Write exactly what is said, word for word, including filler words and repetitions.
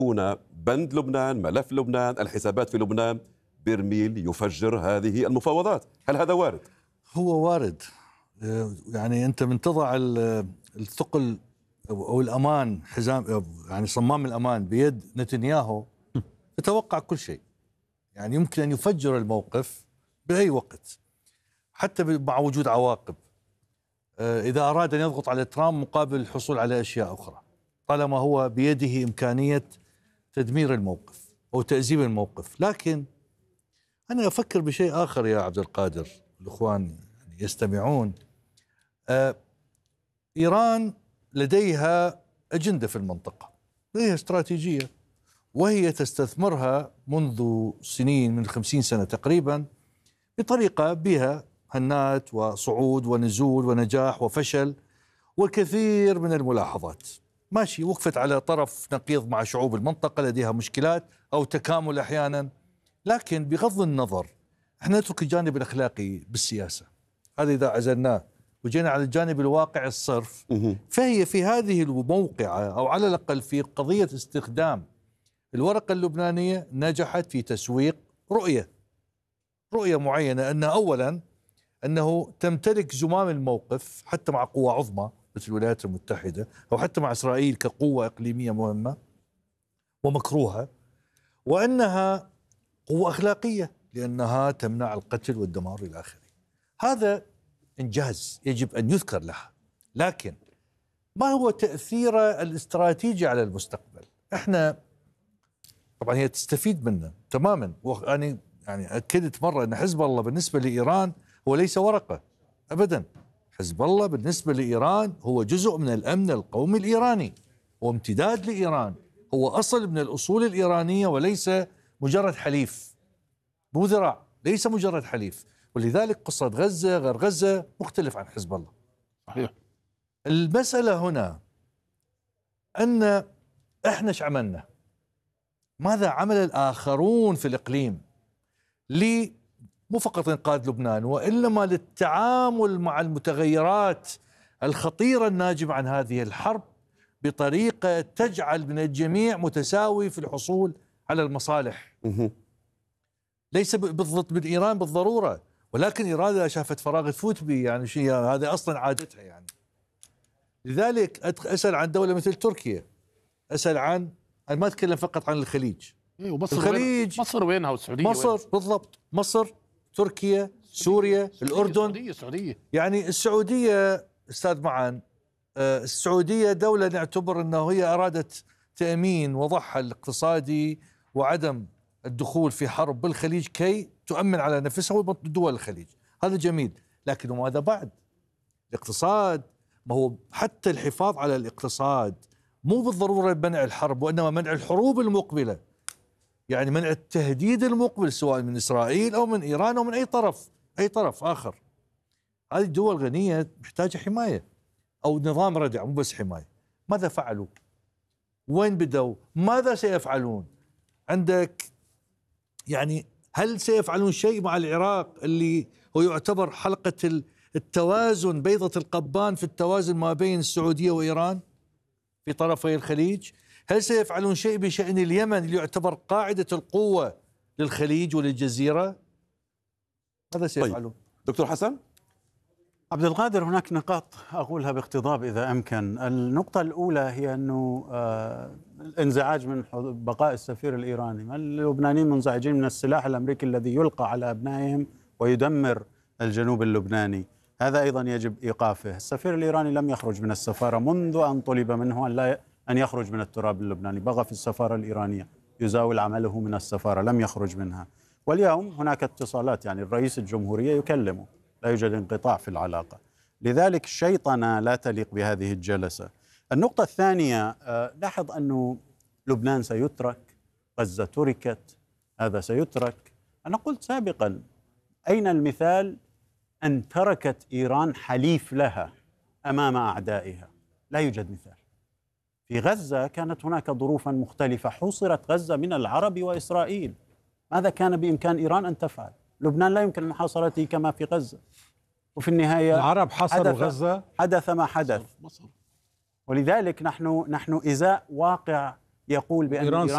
هنا بند لبنان، ملف لبنان، الحسابات في لبنان، برميل يفجر هذه المفاوضات. هل هذا وارد؟ هو وارد. يعني أنت من تضع الثقل أو الأمان، حزام يعني صمام الأمان بيد نتنياهو، تتوقع كل شيء. يعني يمكن أن يفجر الموقف بأي وقت حتى مع وجود عواقب، إذا أراد أن يضغط على ترامب مقابل الحصول على أشياء أخرى، طالما هو بيده إمكانية تدمير الموقف أو تأزيم الموقف. لكن أنا أفكر بشيء آخر يا عبد القادر، الإخوان يستمعون. آه إيران لديها أجندة في المنطقة، لديها استراتيجية، وهي تستثمرها منذ سنين، من خمسين سنة تقريبا، بطريقة بها هنات وصعود ونزول ونجاح وفشل والكثير من الملاحظات. ماشي، وقفت على طرف نقيض مع شعوب المنطقة لديها مشكلات أو تكامل أحيانا. لكن بغض النظر، احنا نترك الجانب الأخلاقي بالسياسة، هذا إذا عزلناه وجينا على الجانب الواقعي الصرف، فهي في هذه الموقعة أو على الأقل في قضية استخدام الورقة اللبنانية نجحت في تسويق رؤية رؤية معينة، أن أولا أنه تمتلك زمام الموقف حتى مع قوة عظمى مثل الولايات المتحدة أو حتى مع إسرائيل كقوة إقليمية مهمة ومكروهة، وأنها قوة أخلاقية لأنها تمنع القتل والدمار إلى آخره. هذا إنجاز يجب أن يذكر لها. لكن ما هو تأثيره الاستراتيجي على المستقبل؟ إحنا طبعا هي تستفيد منه تماما، وأنا يعني أكدت مرة أن حزب الله بالنسبة لإيران هو ليس ورقة أبدا. حزب الله بالنسبة لإيران هو جزء من الأمن القومي الإيراني، هو امتداد لإيران، هو أصل من الأصول الإيرانية وليس مجرد حليف، مو ذراع، ليس مجرد حليف. ولذلك قصة غزة غير غزة مختلف عن حزب الله. صحيح. المسألة هنا أن إحنا ايش عملنا؟ ماذا عمل الآخرون في الإقليم لي مو فقط إنقاذ لبنان، وإنما للتعامل مع المتغيرات الخطيرة الناجمة عن هذه الحرب بطريقة تجعل من الجميع متساوي في الحصول على المصالح. ليس بالضبط من إيران بالضرورة، ولكن إيران إذا شافت فراغ تفوت به، يعني شيء هذا أصلا عادتها. يعني لذلك أسأل عن دولة مثل تركيا، أسأل عن، أنا ما أتكلم فقط عن الخليج. إيه ومصر الخليج وين؟ مصر وينها والسعودية؟ مصر وين؟ بالضبط، مصر، تركيا، سوريا، السعودية الأردن. السعودية السعودية يعني السعودية أستاذ معان، السعودية دولة نعتبر أنه هي أرادت تأمين وضعها الاقتصادي وعدم الدخول في حرب بالخليج كي تؤمن على نفسها ودول الخليج. هذا جميل، لكن ماذا بعد؟ الاقتصاد، ما هو حتى الحفاظ على الاقتصاد مو بالضرورة منع الحرب، وإنما منع الحروب المقبلة، يعني منع التهديد المقبل سواء من إسرائيل أو من إيران أو من أي طرف أي طرف آخر. هذه الدول غنية محتاجة حماية أو نظام ردع، مو بس حماية. ماذا فعلوا؟ وين بدوا؟ ماذا سيفعلون؟ عندك يعني هل سيفعلون شيء مع العراق اللي هو يعتبر حلقة التوازن، بيضة القبان في التوازن ما بين السعودية وإيران في طرفي الخليج؟ هل سيفعلون شيء بشأن اليمن اللي يعتبر قاعدة القوة للخليج وللجزيرة؟ ماذا سيفعلون؟ طيب. دكتور حسن عبد القادر، هناك نقاط أقولها باقتضاب إذا أمكن. النقطة الأولى هي أنه آه الانزعاج من بقاء السفير الإيراني. اللبنانيين منزعجين من السلاح الأمريكي الذي يلقى على أبنائهم ويدمر الجنوب اللبناني، هذا أيضا يجب إيقافه. السفير الإيراني لم يخرج من السفارة منذ أن طلب منه أن لا أن يخرج من التراب اللبناني، بقى في السفارة الإيرانية يزاول عمله من السفارة، لم يخرج منها. واليوم هناك اتصالات، يعني الرئيس الجمهورية يكلمه، لا يوجد انقطاع في العلاقة. لذلك شيطنة لا تليق بهذه الجلسة. النقطة الثانية، لاحظ أنه لبنان سيترك، غزة تركت، هذا سيترك. أنا قلت سابقا، أين المثال أن تركت إيران حليف لها أمام أعدائها؟ لا يوجد مثال. في غزة كانت هناك ظروفا مختلفة، حوصرت غزة من العرب وإسرائيل. ماذا كان بإمكان إيران أن تفعل؟ لبنان لا يمكن محاصرته كما في غزة، وفي النهاية العرب حصروا حدث غزة، حدث ما حدث. ولذلك نحن نحن إزاء واقع يقول بأن إيران